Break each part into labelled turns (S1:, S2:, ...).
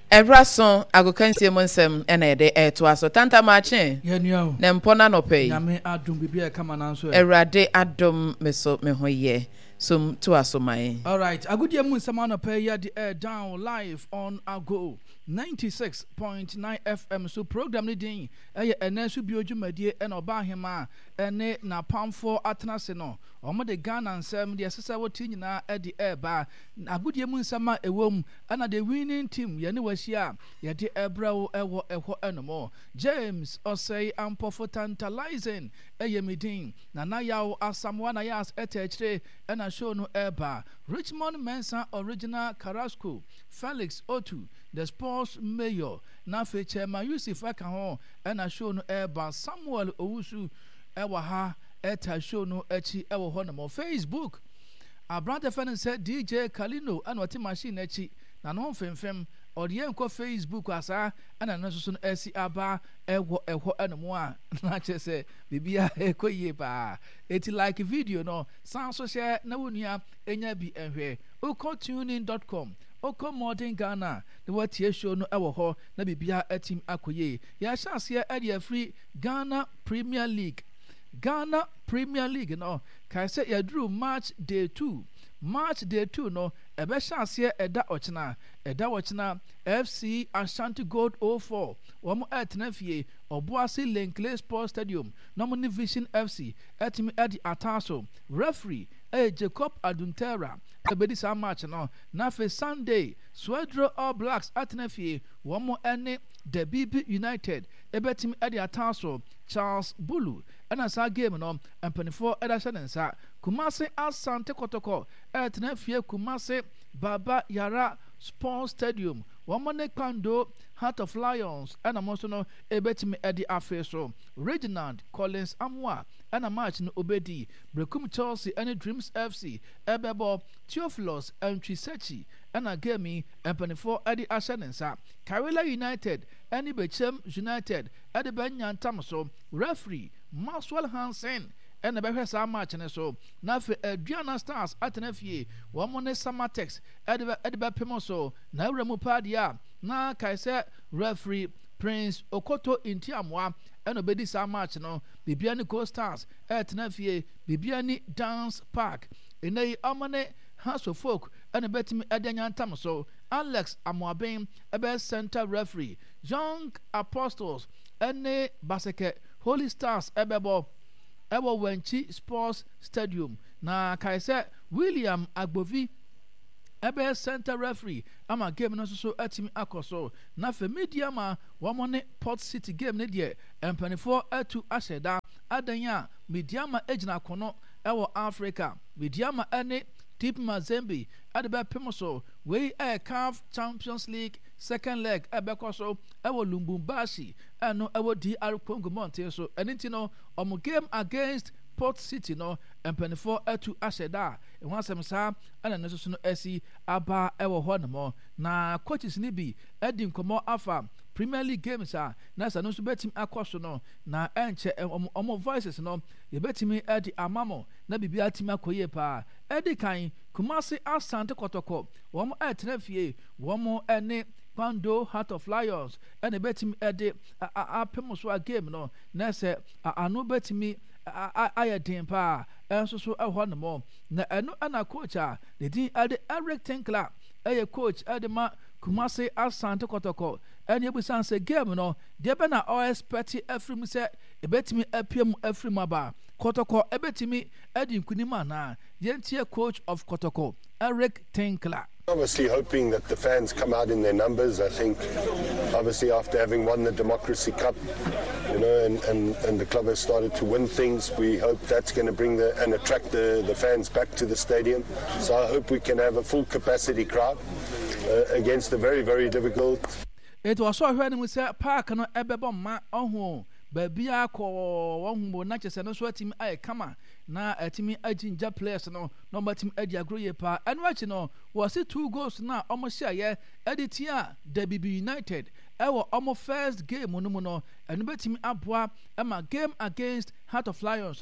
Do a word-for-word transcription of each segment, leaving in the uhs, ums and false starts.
S1: Ebrason agokansie monsem ena ede eto aso tanta mache
S2: yenua
S1: na mpona no pay
S2: nyame adom bibia kama nanso
S1: Erade adom meso me hoye so to aso mai.
S2: All right, agudie mu nsama no pay ya the air down live on Ago ninety-six point nine F M. So program ni din eye enesu bi odwumadie e na oba hema ene na pamfo atenase no omo de Ghana nsem de sesa woti nyina e de air ba agudie mu nsama ewom ana the winning team ye ne wahia ye de ebrawo ewo eho enomo James Osei Ampofo tantalizing eye midin na na yawo asamwa na yas etechre ena show no eba Richmond Mensa original Carrasco Felix Otu the sports mayor na fe chairman Yusuf Akaho ena show no eba Samuel Owusu ewa ha eta show no echi ewo ho no Facebook a brother fan said D J Kalino and what machine echi na no femfem odi enko Facebook asa ana no so no esi aba ewo eho enmo a na che se bibia ekoye ba eti like video no san so share na wonua enya bi ehwe uko tuning dot com Oko Modern Ghana the what ye show no ewo ho na bibia etim akoye ya chance e free Ghana Premier League Ghana Premier League no kai say ya drew March day two March day two no ebe chance eda ochina eda ochina F C Ashanti Gold oh four womo etna fie Obuasi Lenkley Sports Stadium Nomini Vision F C etimi edi ataso referee eh Jacob Aduntera ebedi sa match no na fe Sunday Swedro All Blacks etna fie womo ene the B B United ebetimi edi ataso Charles Bulu ena sa game no empanifo eda shenensa Kumasi Asante Kotoko etna fie Kumasi Baba Yara Sports Stadium Wamane Kwando Heart of Lions and also no ebetimi edi afeso Reginald Collins Amwa and a match no obedi Brekum Chelsea and Dreams F C Ebebo Theophilus and Trisechi and a game and twenty-four edi ashenensa Karela United and Bechem United edi Benyan Tamaso referee Maxwell Hansen and the better sa match and so na fe Adriana Stars atenafie wamone Samatex ediba ediba pemoso na remu padia na kaise referee Prince Okoto Intiamwa and obedi sa match no bibiani Coast Stars atenafie bibiani Dance Park enei amane House of Folk and a betimi edanyan tamaso Alex Amwabin ebe center referee Young Apostles ene Baseke Holy Stars ebebo Ewo Wenchi Sports Stadium na kaise William Agbovi ebe center referee ama game no so atimi akoso na fe media ma wamone Port City game ne de empanifo atu asheda adanya media ma ejina kono ewo Africa media ma ene Tip Mazembe adeba pemoso we a C A F Champions League second leg ebekoso ewo Lubumbashi eno ewo D R Congo Monte so eniti no omo game against Port City no empanifo atu asheda e wansem sa ana no so no esi aba ewo ho no na coaches ni bi edi nkomo afa Premier League games a na sa no so betim akoso no na enche omo voices no ye betimi edi amamo na bibia timi akoye pa edi kan Kumasi Asante Kotoko womo etrefie womo ene Kwando Heart of Lions ene betimi edi apemoso a game no na se anu betimi ayedin pa enso so ehwo no mo na eno ana coach a the din ade Eric Tinkler eye coach ade ma Kumasi Asante Kotoko ene ebusan se game no de be na O S Petty Efrim se ebetimi apiem Efrim aba Kotoko ebetimi edi nkunima na yentie coach of Kotoko Eric Tinkler.
S3: Obviously hoping that the fans come out in their numbers. I think obviously after having won the Democracy Cup, you know, and, and, and the club has started to win things, we hope that's going to bring the and attract the, the fans back to the stadium. So I hope we can have a full capacity crowd uh, against a very, very difficult.
S2: It was so when we said park no ebebo ma ohun baby akọ ohun na chese no so atimi ay kama na atimi ajinja players no no matim adi agroye pa enwachi no was two goals na omo share ye editia the B B United ewo omo first game no mu no enu betimi aboa ema game against Heart of Lions no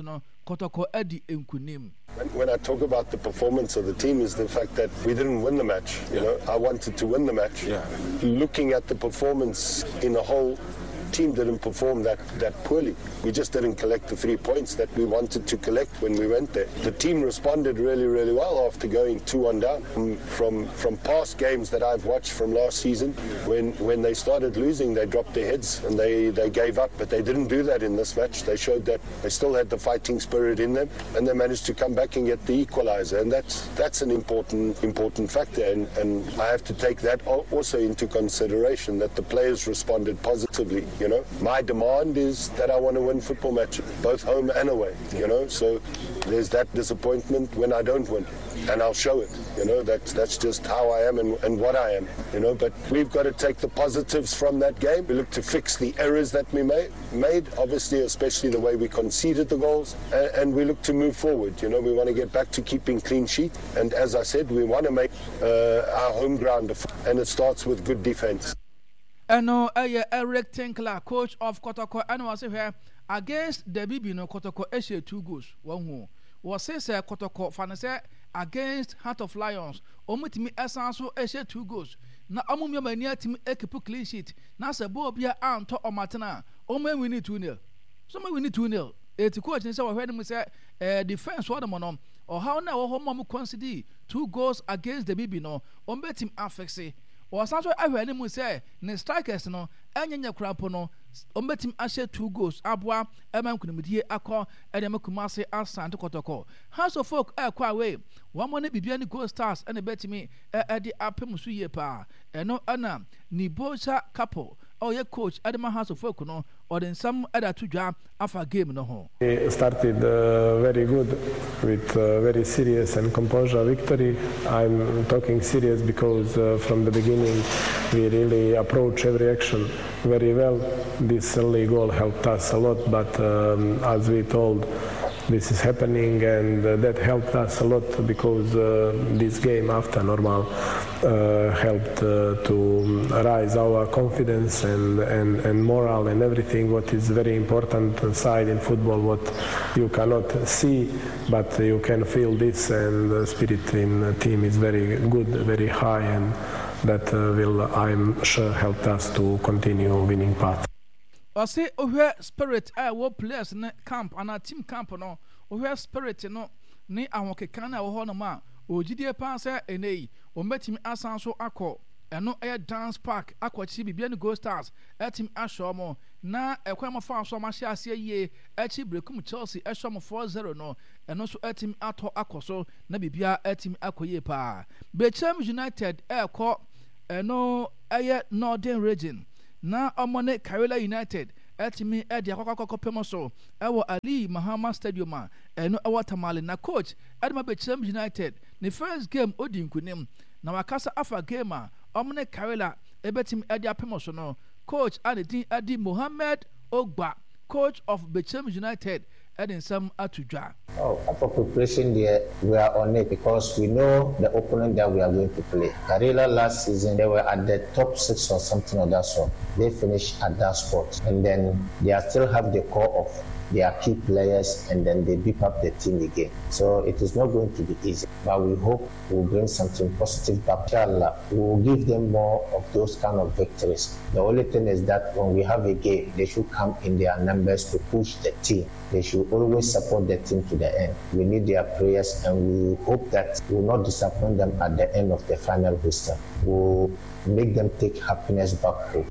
S2: Kotoko edi enkunim.
S3: When I talk about the performance of the team is the fact that we didn't win the match. You know, I wanted to win the match.
S4: Yeah.
S3: Looking at the performance in a whole, team didn't perform that, that poorly. We just didn't collect the three points that we wanted to collect when we went there. The team responded really, really well after going two one down. From, from from past games that I've watched from last season, when when they started losing, they dropped their heads and they, they gave up. But they didn't do that in this match. They showed that they still had the fighting spirit in them, and they managed to come back and get the equalizer. And that's that's an important important factor. And, and I have to take that also into consideration, that the players responded positively. You know, my demand is that I want to win football matches, both home and away. You know, so there's that disappointment when I don't win, and I'll show it. You know, that's that's just how I am and, and what I am. You know, but we've got to take the positives from that game. We look to fix the errors that we made, made obviously, especially the way we conceded the goals, and, and we look to move forward. You know, we want to get back to keeping clean sheet, and as I said, we want to make uh, our home ground, and it starts with good defense.
S2: And no, a Eric Tinkler, coach of Kotoko, and was here against the Bibi no Kotoko Eshe two goals. One who was says Kotoko Fanase against Heart of Lions. Omutimi Esanso Eshe two goals. Na Amumia Mania Tim Ekipu clean sheet. Nasa Bobia Anto or Martina. Ome we need two nil. Some we need two nil. It's a coach and so I heard him say defense what monom or how now home consider two goals against the Bibi no. Ombe team affects. Or something I heard him say, ne strikers no, and your crapo no, ombetim ashe two goals, abwa, eman kunimidi akọ, edema kumase asanto kotoko. House of folk air kwa way, one money bibiani goal stars and a bet me, a di apemusu ye pa, and no anna, ni bocha couple, or your coach, Edema House of folk no, or then some other two jam after game no home.
S5: We started uh, very good with uh, very serious and composure victory. I'm talking serious because uh, from the beginning we really approach every action very well. This early goal helped us a lot, but um, as we told, this is happening, and uh, that helped us a lot because uh, this game after normal uh, helped uh, to rise our confidence and, and, and morale and everything, what is very important side in football, what you cannot see, but you can feel this, and the spirit in the team is very good, very high, and that uh, will, I'm sure, help us to continue winning path.
S2: I say, oh, where spirit, I will players in camp and a team camp, no, oh, where spirit, no, ne, I want to can I hold a man, oh, G D A pass and a, or met him as so acco, and no air dance park, aqua chibi, bien go stars, at him ashomo, na a crime of far so much as ye, at him brekum Chelsea, a sham of four zero no, and also at him at aqua so, nabibia at him aqua ye pa. Bechem United, air court, and no air northern region. Na Omone Karela United etimi e dia kokoko pemoso e wo Ali Mahama Stadium a eno e watamale na coach Edma Bechem United the first game odi nkunim na wakasa afa game a Omone Karela e betim e dia pemoso no coach Adedin Adi Mohammed Ogba coach of Bechem United and some atujwa.
S6: Oh, for preparation there, we are on it because we know the opponent that we are going to play. Karela last season, they were at the top six or something of that sort. They finished at that spot. And then they still have the core of their key players, and then they beef up the team again. So it is not going to be easy. But we hope we'll bring something positive back. Inshallah, we will give them more of those kind of victories. The only thing is that when we have a game, they should come in their numbers to push the team. They should always support the team to the end. We need their prayers, and we hope that we will not disappoint them at the end of the final whistle. We'll make them take happiness back home.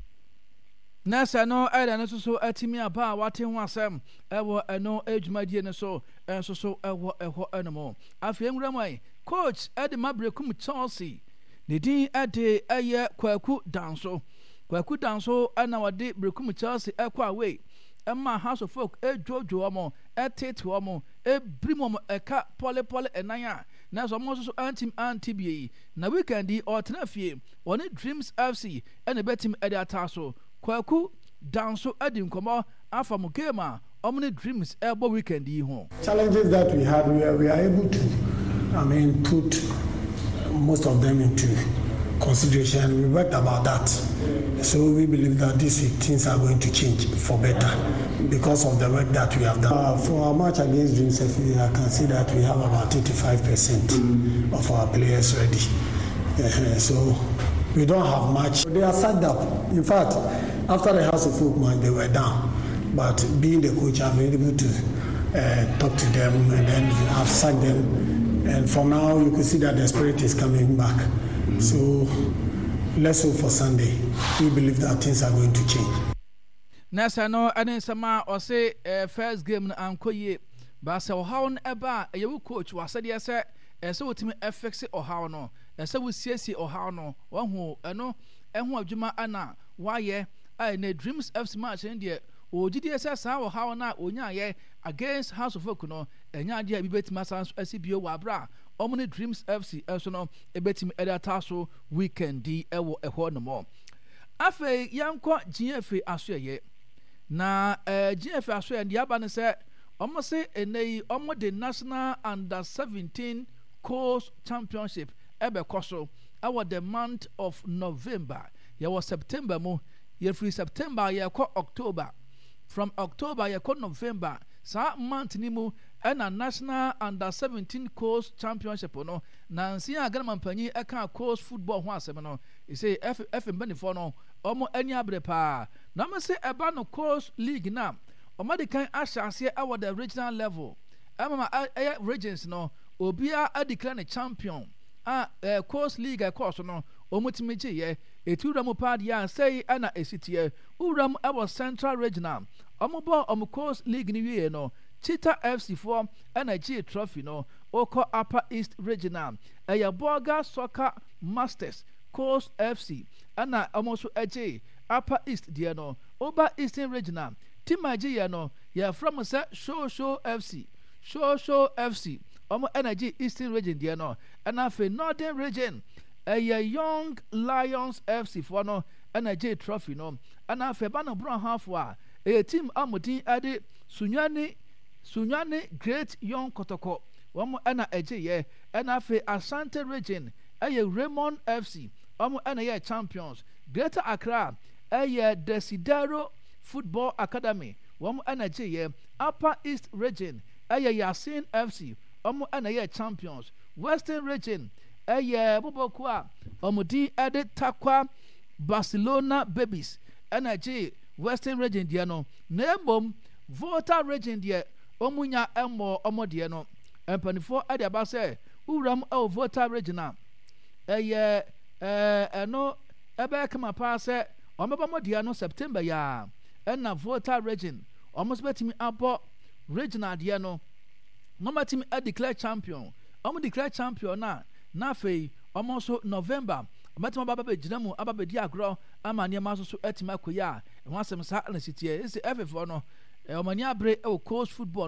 S2: Nasa no ada no so atimi aba wate ho asem ewo eno ejumadi ne so enso so ewo eho enemo afie nwuramai coach ede mabrekum Chelsea ne din ede eye kwaku danso kwaku danso ana wade brekum Chelsea ekwa away emma House of Folk ejojo omo etete omo ebrimom eka pole pole enanya na so mo so antim antibie na weekend di otenafie one Dreams F C ene betim ede ataso Kwaku danso adi nkomo afa mo game a omni Dreams elbow weekend yi ho.
S7: Challenges that we had, we are, we are able to, I mean, put most of them into
S4: consideration. We worked about that. So we believe that this week things are going to change for better because of the work that we have done. Uh, for our match against Dreams F A, I can say that we have about eighty-five percent of our players ready. Uh, so we don't have much. They are sacked up. In fact, after the House of Folk match, they were down. But being the coach, I've been able to uh, talk to them and then I've sacked them. And for now, you can see that the spirit is coming back. Mm-hmm. So let's hope for Sunday. We believe that things are going to change.
S2: Nasa no ane sama or say first game na ankoye ba se ohaw no eba e ye coach wasa de se e se wotimi fx ohaw no e se wo siesie ohaw no wo hu eno ehu adwuma ana waye ai na Dreams F C match ndie ogidi ese sa ohaw na onya ye against House of Folk no enya de bi betima san so asibio wa bra omne Dreams F C enso no e betimi edata so weekend di ewo eho no mo afi yanko G F A asoye na eh G F A asoye ndi aba ne se omo se enei omo the National Under seventeen Coast Championship ebe koso our the month of November ye was September mo ye free September ye ko October from October ye ko November sa month ni mu na National Under seventeen Coast Championship no na nsi agana mampanyi e kan coast football ho asem no e say F F benefo no omo ani abre pa na me say eba no coast league na omo de kan ahyase award the regional level ama eh regions no obia adeclare ne champion a eh, coast league e course no omo timiche ye eturam pa dia say ana esitie uram our central regional omo bo omo coast league ni wie no Cheetah F C for energy trophy no oko upper east regional eya Borga Soccer Masters Coast F C ana almost eje upper east there no over eastern regional team aje no ya from say show show F C show show F C omo energy eastern region there no ana for northern region eya Young Lions F C for no energy trophy no ana for ba no bro half wa a team amodin ade Sunyani Sunyani Great Young Kotoko omo ana eje ye ana fe Asante region eye Raymond F C omo ana ye champions Greater Accra eye Desidero Football Academy omo ana je ye Upper East region eye Yasin F C omo ana ye champions Western region eye Bobokwa omo di ede Takwa Barcelona Babies ana je Western region dia no na mom Volta region dia omunya emo omodie no empanifo ade aba se uram e Volta regional eye eh eno ebe kama pa se omeba modie no September ya na Volta region almost betimi abo regional de no no matimi a declare champion omo declare champion na na fei almost November omatima baba be gina mu aba be di agro ama ne ma so so etima koya e ho asem sa na sitie ese F F no e omani abre e coast football